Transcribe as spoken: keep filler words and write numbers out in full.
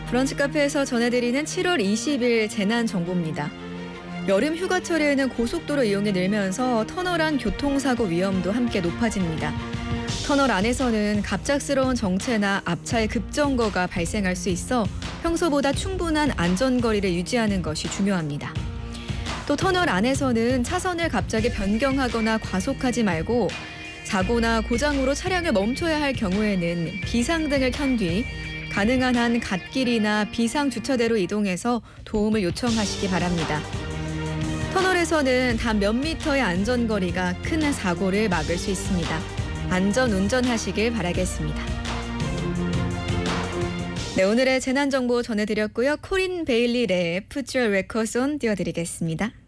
브런치 카페에서 전해드리는 칠월 이십일 재난정보입니다. 여름 휴가철에는 고속도로 이용이 늘면서 터널 안 교통사고 위험도 함께 높아집니다. 터널 안에서는 갑작스러운 정체나 앞차의 급정거가 발생할 수 있어 평소보다 충분한 안전거리를 유지하는 것이 중요합니다. 또 터널 안에서는 차선을 갑자기 변경하거나 과속하지 말고 사고나 고장으로 차량을 멈춰야 할 경우에는 비상등을 켠 뒤 가능한 한 갓길이나 비상주차대로 이동해서 도움을 요청하시기 바랍니다. 터널에서는 단 몇 미터의 안전거리가 큰 사고를 막을 수 있습니다. 안전 운전하시길 바라겠습니다. 네, 오늘의 재난정보 전해드렸고요. 코린 베일리 랩 Put Your Records On 띄워드리겠습니다.